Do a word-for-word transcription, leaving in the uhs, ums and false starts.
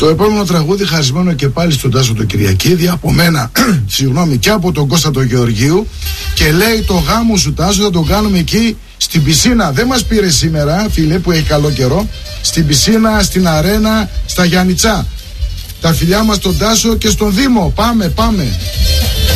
Το επόμενο τραγούδι χαρισμένο και πάλι στον Τάσο το Κυριακίδη, από μένα, συγγνώμη, και από τον Κώστα το Γεωργίου, και λέει: το γάμο σου, Τάσο, θα τον κάνουμε εκεί στην πισίνα. Δεν μας πήρε σήμερα, φίλε, που έχει καλό καιρό. Στην πισίνα, στην αρένα, στα Γιάννητσά. Τα φιλιά μας στον Τάσο και στον Δήμο. Πάμε, πάμε.